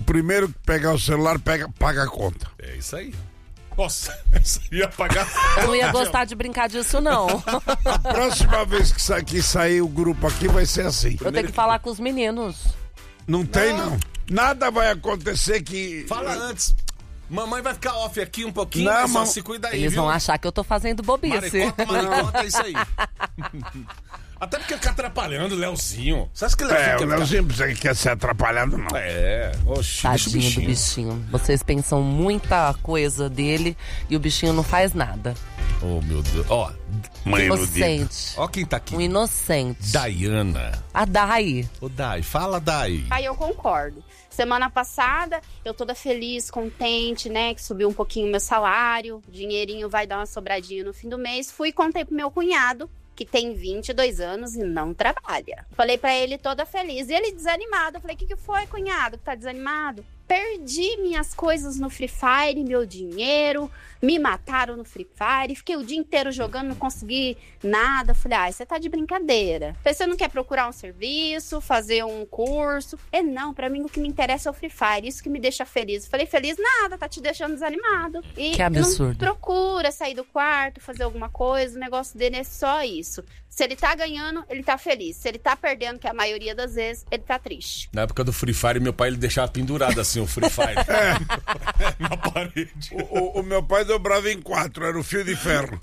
primeiro que pegar o celular, paga a conta. É isso aí. Nossa, essa ia pagar. Não ia gostar de brincar disso, não. A próxima vez que sair o grupo aqui vai ser assim. Eu tenho que falar com os meninos. Não tem, não. Nada vai acontecer que... Fala antes. Mamãe vai ficar off aqui um pouquinho, Não, mas só se cuida aí, Eles viu? vão achar que eu tô fazendo bobice. Maricota, é isso aí. Até porque fica atrapalhando o Leozinho. Você acha que o Leozinho o Leozinho quer ser atrapalhado, não. Oxi, Tadinho do bichinho. Vocês pensam muita coisa dele e o bichinho não faz nada. Oh, meu Deus. Ó, Mãe Inocente. ó quem tá aqui. Um inocente. Daiana. A Dai. Ô, Dai, fala, Dai. Aí eu concordo. Semana passada, eu toda feliz, contente, né? Que subiu um pouquinho o meu salário. Dinheirinho vai dar uma sobradinha no fim do mês. Fui e contei pro meu cunhado, que tem 22 anos e não trabalha. Falei pra ele toda feliz. E ele desanimado. Eu falei, o que foi, cunhado, que tá desanimado? Perdi minhas coisas no Free Fire, meu dinheiro, me mataram no Free Fire, fiquei o dia inteiro jogando, não consegui nada. Falei, você tá de brincadeira. Falei, você não quer procurar um serviço, fazer um curso? Não, pra mim o que me interessa é o Free Fire, isso que me deixa feliz. Falei, feliz nada, tá te deixando desanimado. E que absurdo. Não procura sair do quarto, fazer alguma coisa, o negócio dele é só isso. Se ele tá ganhando, ele tá feliz. Se ele tá perdendo, que é a maioria das vezes, ele tá triste. Na época do Free Fire, meu pai ele deixava pendurado assim o Free Fire. Na parede. O meu pai dobrava em 4, era o fio de ferro.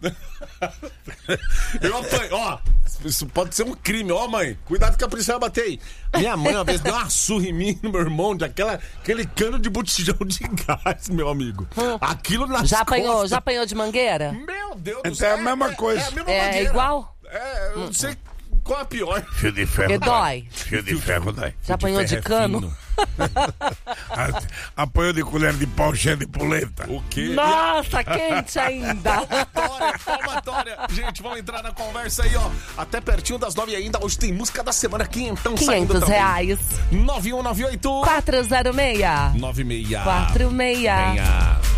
Eu apanho, ó. Isso pode ser um crime, ó, mãe. Cuidado que a polícia vai bater aí. Minha mãe uma vez deu uma surra em mim e no meu irmão de aquele cano de botijão de gás, meu amigo. Aquilo nas Já costas. apanhou de mangueira? Meu Deus do Então céu. é a mesma coisa. É a mesma É mangueira. igual? Eu não sei qual é a pior. Fio de ferro. E dói. Fio de ferro dói. Já apanhou de cano? Apanhou de colher de pau cheia de polenta. O quê? Nossa, quente ainda. Palmatória. Gente, vamos entrar na conversa aí, ó. Até pertinho das 9 ainda. Hoje tem música da semana aqui, então saindo R$500. também. 9198 406 96 46. Venha.